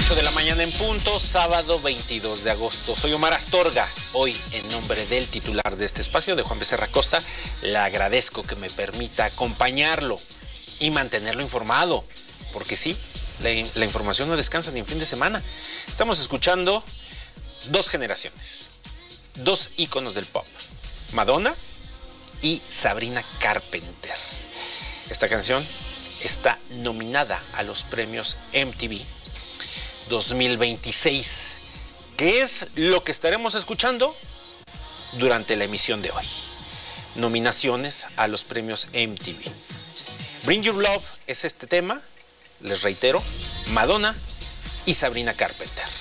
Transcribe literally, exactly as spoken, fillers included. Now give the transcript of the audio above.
ocho de la mañana en punto, sábado veintidós de agosto. Soy Omar Astorga. Hoy, en nombre del titular de este espacio, de Juan Becerra Costa, le agradezco que me permita acompañarlo y mantenerlo informado. Porque sí, la, la información no descansa ni en fin de semana. Estamos escuchando dos generaciones, dos íconos del pop, Madonna y Sabrina Carpenter. Esta canción está nominada a los premios M T V dos mil veintiséis, que es lo que estaremos escuchando durante la emisión de hoy. Nominaciones a los premios M T V. Bring Your Love es este tema, les reitero, Madonna y Sabrina Carpenter.